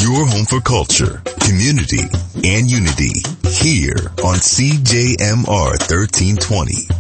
Your home for culture, community, and unity here on CJMR 1320.